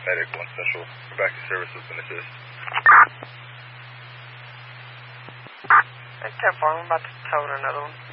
Medic 1 Central. We're back to service with an assist. It's 10-4, I'm about to tow another one.